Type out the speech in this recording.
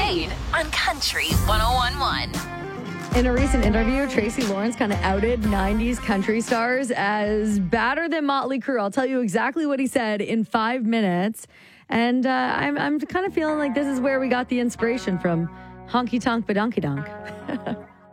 Spade on Country 101.1. In a recent interview, Tracy Lawrence kind of outed 90s country stars as badder than Motley Crue. I'll tell you exactly what he said in 5 minutes. And I'm kind of feeling like this is where we got the inspiration from. Honky Tonk Badunky Donk.